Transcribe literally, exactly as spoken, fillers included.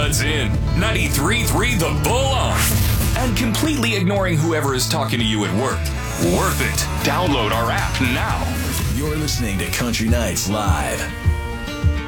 earbuds in, ninety-three point three The Bull on, and completely ignoring whoever is talking to you at work. Worth it. Download our app now. You're listening to Country Nights Live.